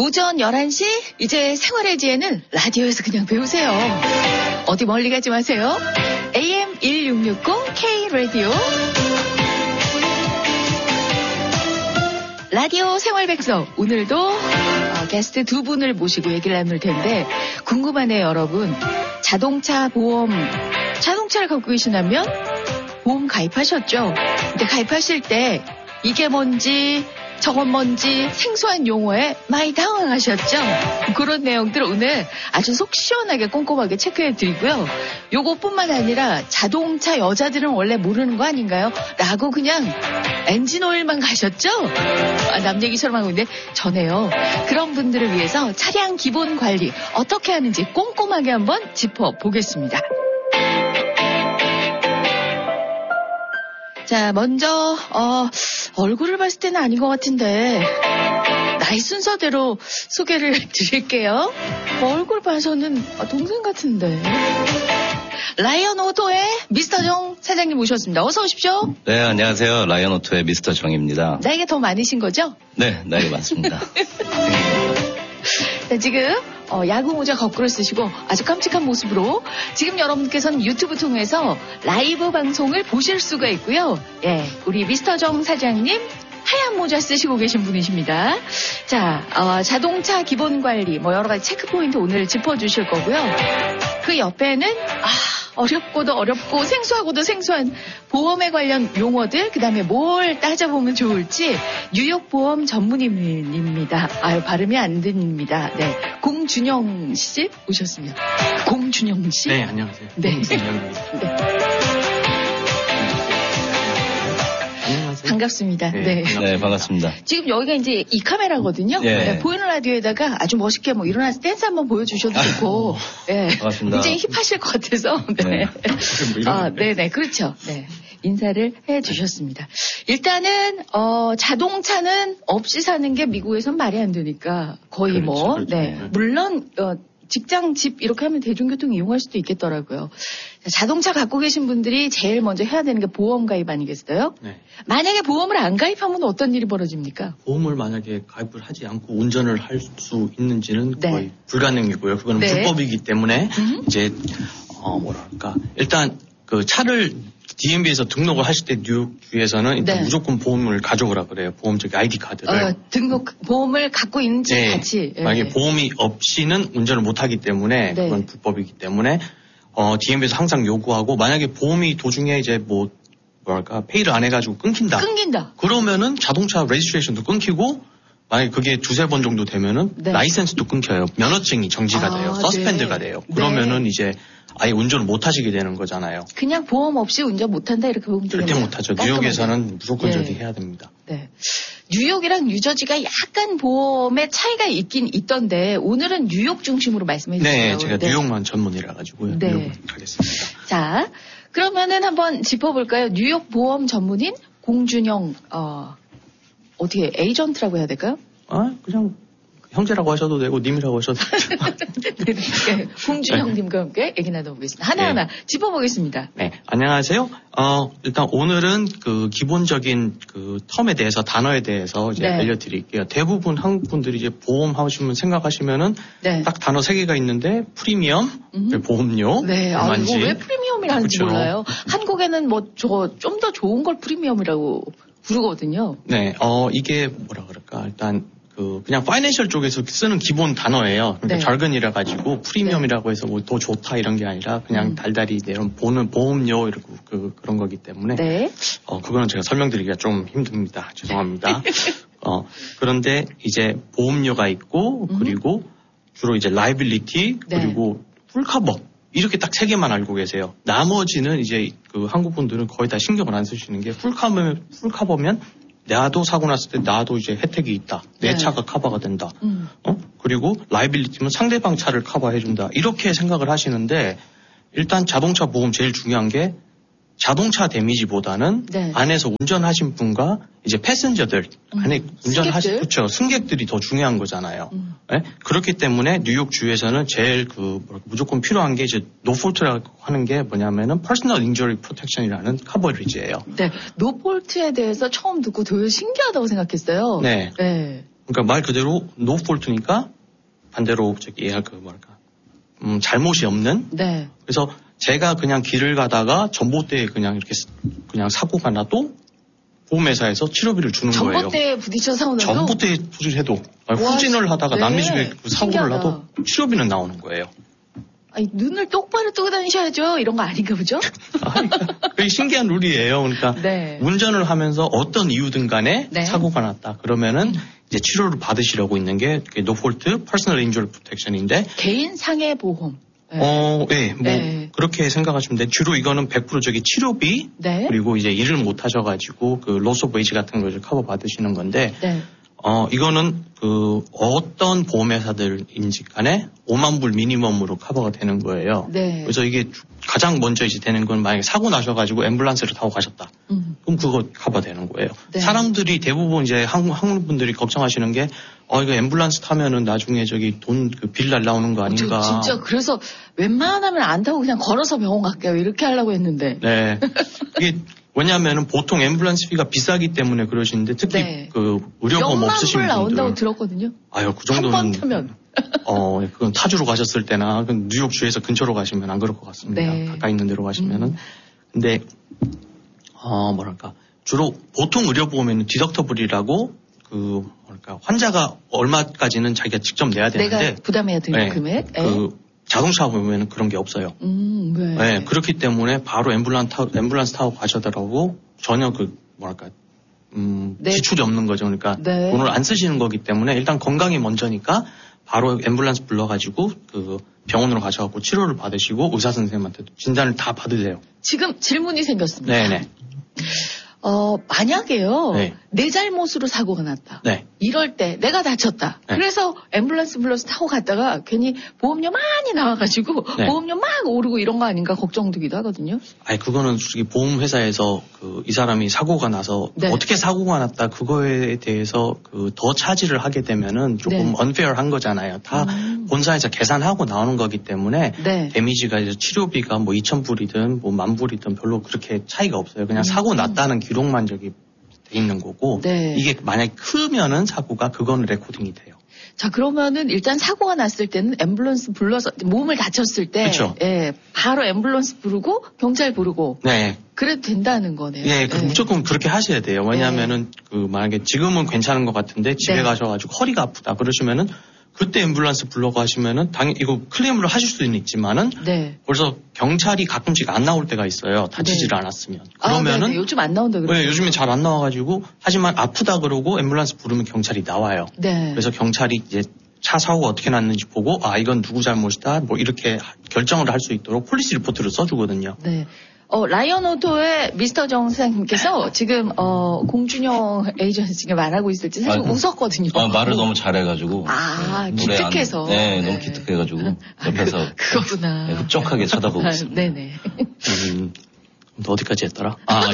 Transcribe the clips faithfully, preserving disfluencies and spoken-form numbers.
오전 열한 시 이제 생활의 지혜는 라디오에서 그냥 배우세요. 어디 멀리 가지 마세요. 에이엠 일육육공 K-라디오 라디오 생활백석 오늘도 어, 게스트 두 분을 모시고 얘기를 나눌 텐데 궁금하네요 여러분. 자동차 보험 자동차를 갖고 계시다면 보험 가입하셨죠? 근데 가입하실 때 이게 뭔지 저건 뭔지 생소한 용어에 많이 당황하셨죠? 그런 내용들 오늘 아주 속 시원하게 꼼꼼하게 체크해 드리고요. 요것뿐만 아니라 자동차 여자들은 원래 모르는 거 아닌가요? 라고 그냥 엔진 오일만 가셨죠? 아, 남 얘기처럼 하고 있는데 전에요. 그런 분들을 위해서 차량 기본 관리 어떻게 하는지 꼼꼼하게 한번 짚어보겠습니다. 자, 먼저 어, 얼굴을 봤을 때는 아닌 것 같은데 나이 순서대로 소개를 드릴게요. 얼굴 봐서는 동생 같은데. 라이언 오토의 미스터 정 사장님 모셨습니다. 어서 오십시오. 네, 안녕하세요. 라이언 오토의 미스터 정입니다. 나이가 더 많으신 거죠? 네, 나이가 많습니다. 자, 지금 어, 야구 모자 거꾸로 쓰시고 아주 깜찍한 모습으로 지금 여러분께서는 유튜브 통해서 라이브 방송을 보실 수가 있고요. 예, 우리 미스터 정 사장님 하얀 모자 쓰시고 계신 분이십니다. 자, 어, 자동차 기본 관리 뭐 여러 가지 체크 포인트 오늘 짚어주실 거고요. 그 옆에는 아 어렵고도 어렵고 생소하고도 생소한 보험에 관련 용어들, 그 다음에 뭘 따져보면 좋을지 뉴욕 보험 전문인입니다. 아유, 발음이 안 됩니다. 네. 공준영 씨 오셨습니다. 공준영 씨? 네, 안녕하세요. 네. 공준영입니다. 네. 안녕하세요. 반갑습니다. 네. 네, 네, 반갑습니다. 지금 여기가 이제 이 카메라거든요. 네. 네, 보이는 라디오에다가 아주 멋있게 뭐 일어나서 댄스 한번 보여주셔도 좋고, 네. 반갑습니다. 굉장히 힙하실 것 같아서, 네. 네. 아, 네네, 그렇죠. 네. 인사를 해 주셨습니다. 일단은, 어, 자동차는 없이 사는 게 미국에선 말이 안 되니까 거의 그렇죠, 뭐, 그렇죠. 네. 물론, 어, 직장, 집 이렇게 하면 대중교통 이용할 수도 있겠더라고요. 자동차 갖고 계신 분들이 제일 먼저 해야 되는 게 보험 가입 아니겠어요? 네. 만약에 보험을 안 가입하면 어떤 일이 벌어집니까? 보험을 만약에 가입을 하지 않고 운전을 할 수 있는지는 네. 거의 불가능이고요. 그거는 네. 불법이기 때문에 음. 이제 어 뭐랄까 일단 그 차를 디엠비에서 등록을 하실 때 뉴욕주에서는 일단 네. 무조건 보험을 가져오라 그래요. 보험적 아이디 카드를. 어, 등록 보험을 갖고 있는지 네. 같이. 예. 만약에 보험이 없이는 운전을 못하기 때문에 네. 그건 불법이기 때문에 어, 디엠비에서 항상 요구하고 만약에 보험이 도중에 이제 뭐 뭐랄까 페이를 안 해가지고 끊긴다. 끊긴다. 그러면은 자동차 레지스트레이션도 끊기고 만약에 그게 두세 번 정도 되면은 네. 라이센스도 끊겨요. 면허증이 정지가 아, 돼요. 서스펜드가 네. 돼요. 네. 그러면은 이제 아예 운전을 못 하시게 되는 거잖아요. 그냥 보험 없이 운전 못한다 이렇게 보면 되겠네요. 절대 못 하죠. 깔끔하게. 뉴욕에서는 무조건 예. 저기 해야 됩니다. 네. 뉴욕이랑 뉴저지가 약간 보험의 차이가 있긴 있던데 오늘은 뉴욕 중심으로 말씀해 주세요. 네, 제가 뉴욕만 전문이라 가지고요. 네. 뉴욕을 가겠습니다. 자, 그러면은 한번 짚어볼까요? 뉴욕 보험 전문인 공준영 어, 어떻게 에이전트라고 해야 될까요? 아, 그냥 형제라고 하셔도 되고 님이라고 하셔도 되고. 네, 네. 공준영님과 함께 얘기 나눠보겠습니다. 하나하나 네. 짚어보겠습니다. 네, 안녕하세요. 어, 일단 오늘은 그 기본적인 그 텀에 대해서 단어에 대해서 이제 네. 알려드릴게요. 대부분 한국 분들이 이제 보험 하시면 생각하시면 네. 딱 단어 세 개가 있는데 프리미엄, 음. 보험료, 네, 아, 얼마인지. 이거 왜 프리미엄이라는지 그렇죠. 몰라요. 한국에는 뭐 저 좀 더 좋은 걸 프리미엄이라고 부르거든요. 네, 어, 이게 뭐라 그럴까. 일단 그 그냥 파이낸셜 쪽에서 쓰는 기본 단어예요. 그러니까 네. jargon이라 가지고 프리미엄이라고 해서 뭐 더 좋다 이런 게 아니라 그냥 음. 달달이 내는 보는 보험료 이러고 그 그런 거기 때문에 네. 어 그거는 제가 설명드리기가 좀 힘듭니다. 죄송합니다. 어 그런데 이제 보험료가 있고 그리고 주로 이제 라이빌리티 네. 그리고 풀커버 이렇게 딱 세 개만 알고 계세요. 나머지는 이제 그 한국 분들은 거의 다 신경을 안 쓰시는 게 풀커버 풀커버면 나도 사고 났을 때 나도 이제 혜택이 있다. 내 네. 차가 커버가 된다. 음. 어? 그리고 라이빌리티면 상대방 차를 커버해준다. 이렇게 생각을 하시는데 일단 자동차 보험 제일 중요한 게 자동차 데미지보다는 네. 안에서 운전하신 분과 이제 패센저들 음. 안에 운전하신 승객들? 그렇죠. 승객들이 더 중요한 거잖아요. 음. 네? 그렇기 때문에 뉴욕 주에서는 제일 그 뭐랄까, 무조건 필요한 게 이제 노폴트라고 하는 게 뭐냐면은 퍼스널 인저리 프로텍션이라는 커버리지예요. 네. 노폴트에 대해서 처음 듣고 되게 신기하다고 생각했어요. 네. 네. 그러니까 말 그대로 노폴트니까 반대로 저기 그 뭐랄까 음, 잘못이 없는. 네. 그래서 제가 그냥 길을 가다가 전봇대에 그냥 이렇게 그냥 사고가 나도 보험회사에서 치료비를 주는 거예요. 전봇대에 부딪혀 사고는 전봇대에 부딪혀도 후진을 하다가 네. 남의 집에 사고를 신기하다. 나도 치료비는 나오는 거예요. 아니, 눈을 똑바로 뜨고 다니셔야죠. 이런 거 아닌가 보죠? 그게 신기한 룰이에요. 그러니까 네. 운전을 하면서 어떤 이유든 간에 네. 사고가 났다. 그러면은 이제 치료를 받으시려고 있는 게 노폴트 퍼스널 인주리 프로텍션인데 개인 상해 보험. 네. 어, 예, 뭐 네. 그렇게 생각하시면 돼. 주로 이거는 백 퍼센트 저기 치료비 네. 그리고 이제 일을 못 하셔가지고 그 로스 오브 웨이지 같은 걸 커버 받으시는 건데 네. 어 이거는 그 어떤 보험회사들인지 간에 오만 불 미니멈으로 커버가 되는 거예요. 네. 그래서 이게 가장 먼저 이제 되는 건 만약에 사고 나셔가지고 앰뷸런스를 타고 가셨다. 음. 그럼 그거 커버되는 거예요. 네. 사람들이 대부분 이제 한국 한국 분들이 걱정하시는 게 어 이거 앰뷸런스 타면은 나중에 저기 돈 그 빌 날라오는 거 아닌가. 저 진짜 그래서 웬만하면 안 타고 그냥 걸어서 병원 갈게요. 이렇게 하려고 했는데. 네. 이게 왜냐하면은 보통 앰뷸런스비가 비싸기 때문에 그러시는데 특히 네. 그 의료보험 없으신 몇만 불 나온다고 분들. 들었거든요. 아유 그 한 번 정도는 타면. 어 그건 타주로 가셨을 때나 뉴욕 주에서 근처로 가시면 안 그럴 것 같습니다. 네. 가까이 있는 데로 가시면은. 음. 근데 어 뭐랄까 주로 보통 의료보험에는 디덕터블이라고 그 뭐랄까 환자가 얼마까지는 자기가 직접 내야 되는데 내가 부담해야 되는 네, 금액. 네. 그 자동차 보면은 그런 게 없어요. 음, 네. 네, 그렇기 때문에 바로 앰뷸런스 타고, 앰뷸런스 타고 가셔더라고 전혀 그 뭐랄까 음, 네. 지출이 없는 거죠. 그러니까 네. 돈을 안 쓰시는 거기 때문에 일단 건강이 먼저니까 바로 앰뷸런스 불러가지고 그 병원으로 가셔갖고 치료를 받으시고 의사 선생님한테 진단을 다 받으세요. 지금 질문이 생겼습니다. 네네. 어, 만약에요. 네. 내 잘못으로 사고가 났다. 네. 이럴 때 내가 다쳤다. 네. 그래서 앰뷸런스 불러서 타고 갔다가 괜히 보험료 많이 나와가지고 네. 보험료 막 오르고 이런 거 아닌가 걱정되기도 하거든요. 아니 그거는 솔직히 보험회사에서 그 이 사람이 사고가 나서 네. 어떻게 사고가 났다 그거에 대해서 그 더 차지를 하게 되면은 조금 네. unfair한 거잖아요. 다 음. 본사에서 계산하고 나오는 거기 때문에 네. 데미지가 이제 치료비가 뭐 이천 불이든 뭐 만 불이든 별로 그렇게 차이가 없어요. 그냥 음. 사고 났다는 기록만 저기 돼 있는 거고 네. 이게 만약 크면은 사고가 그거는 레코딩이 돼요. 자, 그러면은 일단 사고가 났을 때는 앰뷸런스 불러서 몸을 다쳤을 때 그쵸. 예, 바로 앰뷸런스 부르고 경찰 부르고 네. 그래도 된다는 거네요. 예, 그 예. 무조건 그렇게 하셔야 돼요. 왜냐하면은 그 만약에 지금은 괜찮은 것 같은데 집에 네. 가셔가지고 허리가 아프다 그러시면은 그때 앰뷸런스 불러고 하시면은 당연히 이거 클레임을 하실 수는 있지만은 네. 벌써 경찰이 가끔씩 안 나올 때가 있어요. 다치지를 네. 않았으면. 아, 그러면은 네, 네. 요즘 안 나온다 그래요. 네, 요즘에 잘 안 나와가지고 하지만 아프다 그러고 앰뷸런스 부르면 경찰이 나와요. 네. 그래서 경찰이 이제 차 사고가 어떻게 났는지 보고 아 이건 누구 잘못이다 뭐 이렇게 결정을 할 수 있도록 폴리시 리포트를 써주거든요. 네. 어, 라이언 오토의 미스터 정 사장님께서 지금, 어, 공준영 에이전시가 말하고 있을지 사실 아이고. 웃었거든요. 아, 말을 너무 잘해가지고. 아, 노래 안- 기특해서. 네, 너무 기특해가지고. 옆에서. 아, 그, 그거구나. 네, 흡족하게 쳐다보고 아, 있습니다. 네네. 음, 어디까지 했더라? 아, 예.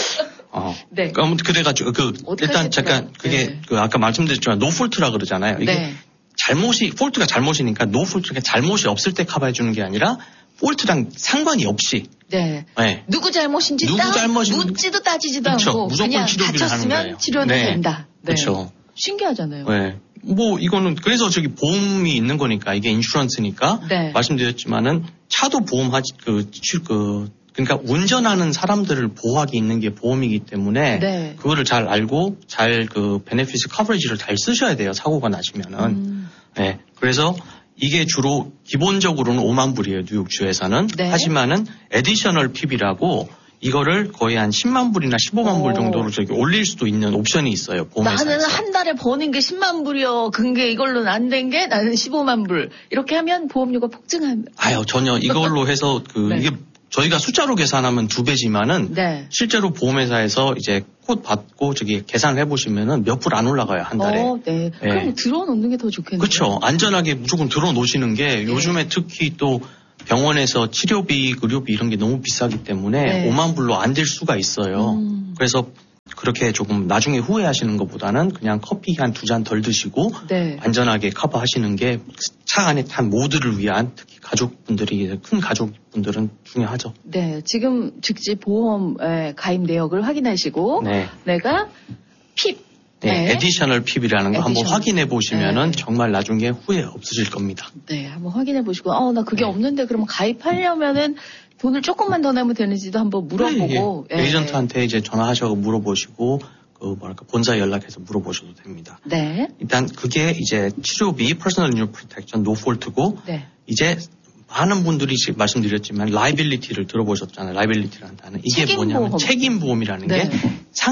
어. 네. 그, 아무튼 그래가지고 그 어디까지 일단 했더라? 잠깐 그게 네. 그 아까 말씀드렸지만 노폴트라 그러잖아요. 이게 네. 잘못이 폴트가 잘못이니까 노폴트가 잘못이 없을 때 커버해 주는 게 아니라 폴트랑 상관이 없이. 네. 네. 누구 잘못인지 누구 딱 잘못인지- 묻지도 따지지도 그쵸. 않고 무조건 그냥 치료비를 하는 다쳤으면 거예요. 치료는 네. 된다. 네. 그렇죠. 신기하잖아요. 네. 뭐 이거는 그래서 저기 보험이 있는 거니까 이게 인슈런스니까 네. 말씀드렸지만은 차도 보험하지 그, 그, 그 그러니까 운전하는 사람들을 보호하기 있는 게 보험이기 때문에 네. 그거를 잘 알고 잘 그 베네피스 커버리지를 잘 쓰셔야 돼요. 사고가 나시면은. 음. 네. 그래서 이게 주로 기본적으로는 오만 불이에요. 뉴욕주에서는. 네. 하지만은 에디셔널 핍이라고 이거를 거의 한 십만 불이나 십오만 불 오. 정도로 저기 올릴 수도 있는 옵션이 있어요. 보험회사에서. 나는 한 달에 버는 게 십만 불이요. 근게 이걸로는 안 된 게 나는 십오만 불. 이렇게 하면 보험료가 폭증한. 아유, 전혀 이걸로 해서 그 네. 이게 저희가 숫자로 계산하면 두 배지만은 네. 실제로 보험회사에서 이제 콧 받고 저기 계산을 해보시면은 몇 불 안 올라가요, 한 달에. 어, 네. 그럼 들어놓는 게 더 좋겠네요. 그렇죠. 안전하게 무조건 들어놓으시는 게 네. 요즘에 특히 또 병원에서 치료비, 의료비 이런 게 너무 비싸기 때문에 네. 오만 불로 안 될 수가 있어요. 음. 그래서 그렇게 조금 나중에 후회하시는 것보다는 그냥 커피 한 두 잔 덜 드시고 네. 안전하게 커버하시는 게 차 안에 탄 모두를 위한 특히 가족분들이 큰 가족분들은 중요하죠. 네. 지금 즉시 보험 에, 가입 내역을 확인하시고 네. 내가 핍 네, 네. 에디셔널 핍이라는 거 에디셔널. 한번 확인해 보시면은 네. 정말 나중에 후회 없으실 겁니다. 네, 한번 확인해 보시고, 어, 나 그게 네. 없는데 그러면 가입하려면은 돈을 조금만 더 내면 되는지도 한번 물어보고. 네, 예. 에이전트한테 이제 전화하셔서 물어보시고, 그 뭐랄까 본사에 연락해서 물어보셔도 됩니다. 네. 일단 그게 이제 치료비, 퍼스널 인jury 프로텍션, 노폴트고, 네. 이제 많은 분들이 지금 말씀드렸지만 라이빌리티를 들어보셨잖아요. 라이빌리티라는 단어. 이게 책임보험. 뭐냐면 책임보험이라는 네. 게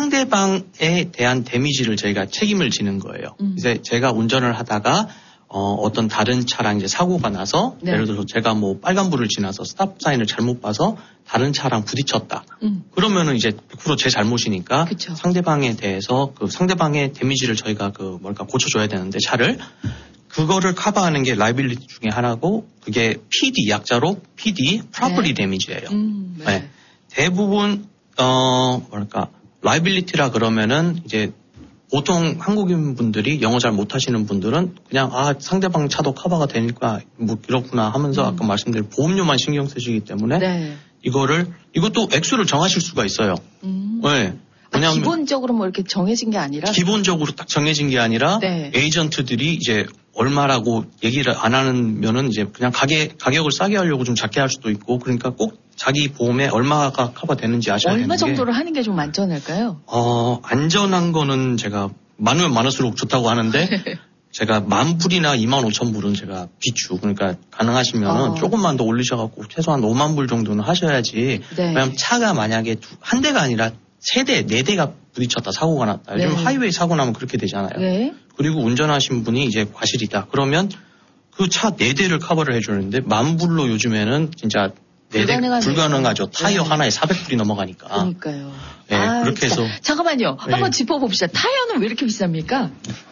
상대방에 대한 데미지를 저희가 책임을 지는 거예요. 음. 이제 제가 운전을 하다가 어, 어떤 다른 차랑 이제 사고가 나서 네. 예를 들어서 제가 뭐 빨간불을 지나서 스탑 사인을 잘못 봐서 다른 차랑 부딪혔다. 음. 그러면은 이제 백 퍼센트 제 잘못이니까 그쵸. 상대방에 대해서 그 상대방의 데미지를 저희가 그 뭘까 고쳐줘야 되는데 차를 그거를 커버하는 게 라이빌리티 중에 하나고 그게 피디 약자로 피디 프로퍼티 네. 데미지예요. 음, 네. 네. 대부분 어 뭐랄까 라이빌리티라 그러면은 이제 보통 한국인 분들이 영어 잘 못하시는 분들은 그냥 아 상대방 차도 커버가 되니까 뭐 이렇구나 하면서 음. 아까 말씀드린 보험료만 신경 쓰시기 때문에 네. 이거를 이것도 액수를 정하실 수가 있어요. 음. 네. 아, 왜냐하면 기본적으로 뭐 이렇게 정해진 게 아니라. 기본적으로 딱 정해진 게 아니라 네. 에이전트들이 이제 얼마라고 얘기를 안 하면은 이제 그냥 가게 가격을 싸게 하려고 좀 작게 할 수도 있고 그러니까 꼭 자기 보험에 얼마가 커버되는지 아셔야 되는 얼마 게 정도를 하는 게 좀 안전할까요? 어, 안전한 거는 제가 많으면 많을수록 좋다고 하는데 제가 만 불이나 이만 오천 불은 제가 비추 그러니까 가능하시면은 어. 조금만 더 올리셔갖고 최소한 오만 불 정도는 하셔야지. 네. 왜냐면 차가 만약에 두, 한 대가 아니라 세 대, 네 대가 부딪혔다 사고가 났다. 요즘 네. 하이웨이 사고 나면 그렇게 되잖아요. 네. 그리고 운전하신 분이 이제 과실이다. 그러면 그 차 네 대를 커버를 해주는데 만 불로 요즘에는 진짜 네 대 불가능하네요. 불가능하죠. 타이어 네. 하나에 사백 불이 넘어가니까. 그러니까요. 네, 아, 그렇게 진짜. 해서. 잠깐만요. 네. 한번 짚어봅시다. 타이어는 왜 이렇게 비쌉니까?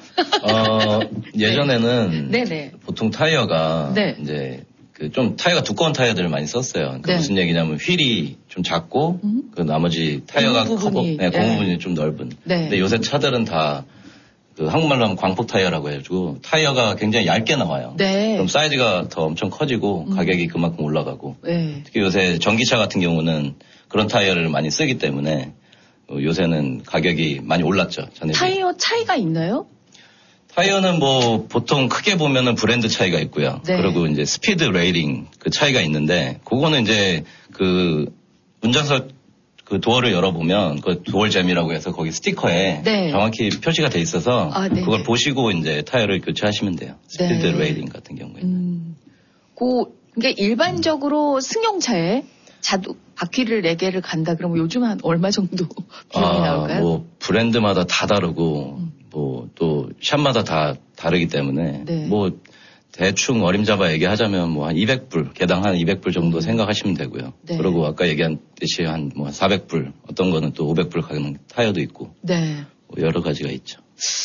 어, 예전에는 네네. 보통 타이어가 네. 이제 그 좀 타이어가 두꺼운 타이어들을 많이 썼어요. 그러니까 네. 무슨 얘기냐면 휠이 좀 작고 음? 그 나머지 타이어가 고무 커버, 부분이. 네, 고무 네. 부분이 좀 넓은. 네. 근데 요새 차들은 다 그 한국말로 하면 광폭 타이어라고 해가지고 타이어가 굉장히 얇게 나와요. 네. 그럼 사이즈가 더 엄청 커지고 음. 가격이 그만큼 올라가고. 네. 특히 요새 전기차 같은 경우는 그런 타이어를 많이 쓰기 때문에 어, 요새는 가격이 많이 올랐죠. 전에 타이어 차이가 있나요? 타이어는 뭐 보통 크게 보면은 브랜드 차이가 있고요. 네. 그리고 이제 스피드 레이팅 그 차이가 있는데 그거는 이제 그 운전석 그 도어를 열어보면 그 도어잼이라고 해서 거기 스티커에 네. 정확히 표시가 돼 있어서 아, 네. 그걸 보시고 이제 타이어를 교체하시면 돼요. 스피드 네. 레이팅 같은 경우에는. 음. 그, 그러니까 일반적으로 승용차에 자동, 바퀴를 네 개를 간다 그러면 요즘 한 얼마 정도 비용이 나올까요? 뭐 브랜드마다 다 다르고 음. 뭐 또 샵마다 다 다르기 때문에 네. 뭐 대충 어림잡아 얘기하자면 뭐 한 이백 불 개당 한 이백 불 정도 생각하시면 되고요. 네. 그리고 아까 얘기한 듯이 한 뭐 사백 불 어떤 거는 또 오백 불 가는 타이어도 있고 네. 뭐 여러 가지가 있죠.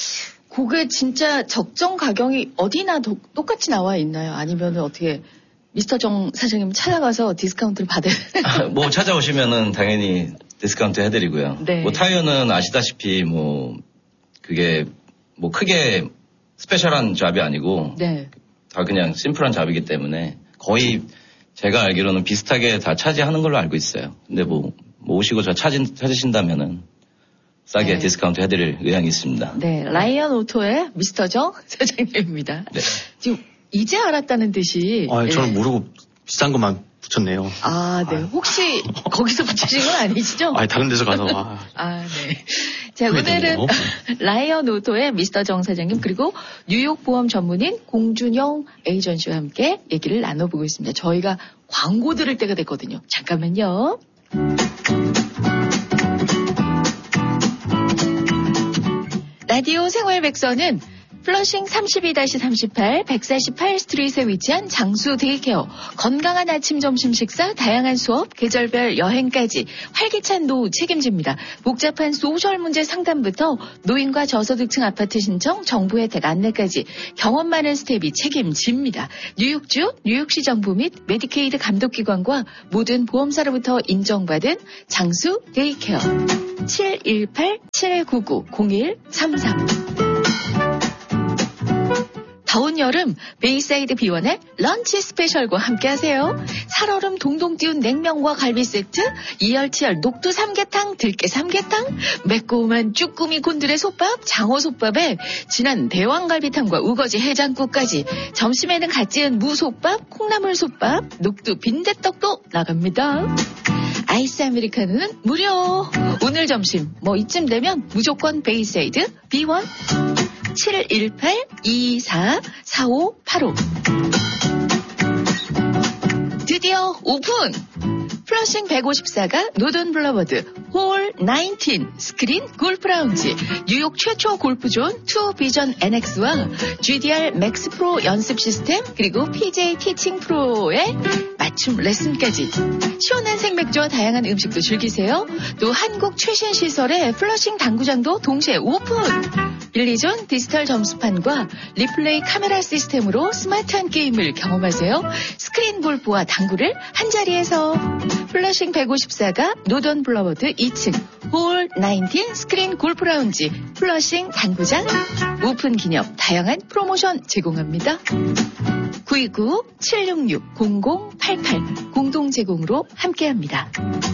그게 진짜 적정 가격이 어디나 도, 똑같이 나와 있나요? 아니면 어떻게 미스터 정 사장님 찾아가서 디스카운트를 받아야 뭐 찾아오시면은 당연히 디스카운트 해드리고요. 네. 뭐 타이어는 아시다시피 뭐 그게 뭐 크게 스페셜한 잡이 아니고 네. 다 그냥 심플한 잡이기 때문에 거의 제가 알기로는 비슷하게 다 차지하는 걸로 알고 있어요. 근데 뭐, 뭐 오시고 저 찾으, 찾으신다면은 싸게 네. 디스카운트 해드릴 의향이 있습니다. 네. 라이언 오토의 미스터 정 사장님입니다. 네. 지금 이제 알았다는 듯이. 아, 저는 네. 모르고 비싼 것만 붙였네요. 아, 네. 혹시 거기서 붙이신 건 아니시죠? 아, 다른 데서 가서 아, 아, 네. 자, 후회되네요. 오늘은 라이언 오토의 미스터 정 사장님 그리고 뉴욕 보험 전문인 공준영 에이전시와 함께 얘기를 나눠보고 있습니다. 저희가 광고 들을 때가 됐거든요. 잠깐만요. 라디오 생활백서는 플러싱 삼십이 삼십팔 백사십팔 스트리트에 위치한 장수 데이케어, 건강한 아침 점심 식사, 다양한 수업, 계절별 여행까지 활기찬 노후 책임집니다. 복잡한 소셜 문제 상담부터 노인과 저소득층 아파트 신청, 정부 혜택 안내까지 경험 많은 스텝이 책임집니다. 뉴욕주, 뉴욕시 정부 및 메디케이드 감독기관과 모든 보험사로부터 인정받은 장수 데이케어. 칠일팔 칠구구 공일 삼삼 더운 여름 베이사이드 비원의 런치 스페셜과 함께하세요. 살얼음 동동 띄운 냉면과 갈비 세트, 이열치열 녹두 삼계탕, 들깨 삼계탕, 매콤한 쭈꾸미 곤드레 솥밥, 장어 솥밥에 진한 대왕갈비탕과 우거지 해장국까지, 점심에는 갓 지은 무솥밥, 콩나물 솥밥, 녹두 빈대떡도 나갑니다. 아이스 아메리카노는 무료. 오늘 점심 뭐 이쯤 되면 무조건 베이사이드 비원. 칠일팔 이이사 사오팔오. 드디어 오픈! 플러싱 백오십사가 노던 블러버드 홀 나인틴 스크린 골프 라운지, 뉴욕 최초 골프존 투 비전 엔엑스와 지디알 맥스 프로 연습 시스템, 그리고 피제이 티칭 프로의 맞춤 레슨까지, 시원한 생맥주와 다양한 음식도 즐기세요. 또 한국 최신 시설의 플러싱 당구장도 동시에 오픈! 빌리존 디지털 점수판과 리플레이 카메라 시스템으로 스마트한 게임을 경험하세요. 스크린 골프와 당구를 한자리에서. 플러싱 백오십사가 노던 블러버드 이 층 홀 나인틴 스크린 골프 라운지 플러싱 당구장 오픈 기념 다양한 프로모션 제공합니다. 구이구 칠육육 공공팔팔 공동 제공으로 함께합니다.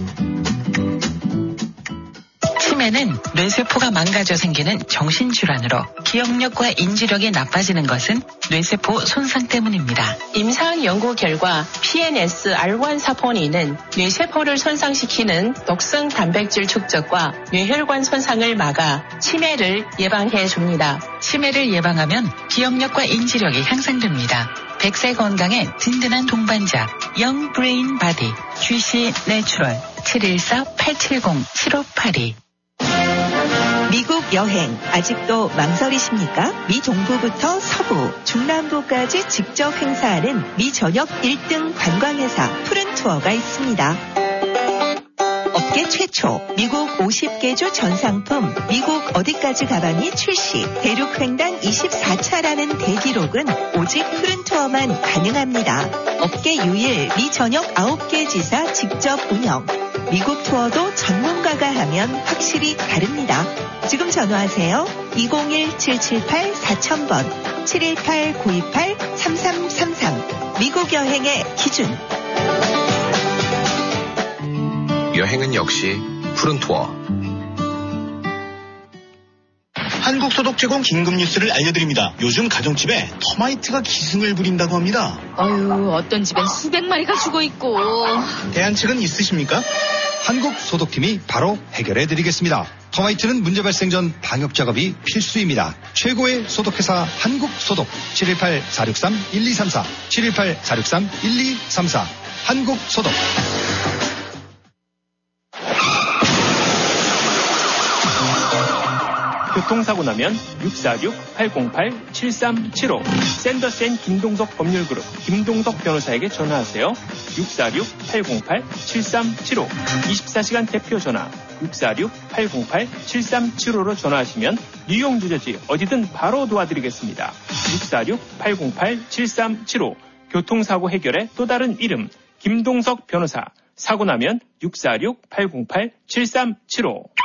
치매는 뇌세포가 망가져 생기는 정신질환으로 기억력과 인지력이 나빠지는 것은 뇌세포 손상 때문입니다. 임상 연구 결과 피엔에스 알 원 사포닌은 뇌세포를 손상시키는 독성 단백질 축적과 뇌혈관 손상을 막아 치매를 예방해 줍니다. 치매를 예방하면 기억력과 인지력이 향상됩니다. 백 세 건강의 든든한 동반자 영 브레인 바디 지씨 내추럴 칠일사 팔칠공 칠오팔이. 미국 여행 아직도 망설이십니까? 미 동부부터 서부, 중남부까지 직접 행사하는 미 전역 일 등 관광회사 푸른투어가 있습니다. 업계 최초 미국 오십 개 주 전상품 미국 어디까지 가방이 출시, 대륙 횡단 이십사 차라는 대기록은 오직 푸른투어만 가능합니다. 업계 유일 미 전역 아홉 개 지사 직접 운영. 미국 투어도 전문가가 하면 확실히 다릅니다. 지금 전화하세요. 이공일 칠칠팔 사천 번, 칠일팔 구이팔 삼삼삼삼. 미국 여행의 기준. 여행은 역시 푸른투어. 한국소독 제공 긴급 뉴스를 알려드립니다. 요즘 가정집에 터마이트가 기승을 부린다고 합니다. 어휴, 어떤 집엔 수백 마리가 죽어있고. 대안책은 있으십니까? 한국소독팀이 바로 해결해드리겠습니다. 터마이트는 문제 발생 전 방역작업이 필수입니다. 최고의 소독회사 한국소독. 칠일팔 사육삼 일이삼사 칠일팔 사육삼 일이삼사 한국소독. 교통사고 나면 육사육 팔공팔 칠삼칠오. 샌더스앤 김동석 법률그룹 김동석 변호사에게 전화하세요. 육사육 팔공팔 칠삼칠오. 이십사 시간 대표 전화 육사육 팔공팔 칠삼칠오로 전화하시면 뉴욕 뉴저지 어디든 바로 도와드리겠습니다. 육사육 팔공팔 칠삼칠오. 교통사고 해결의 또 다른 이름 김동석 변호사. 사고 나면 육사육 팔공팔 칠삼칠오.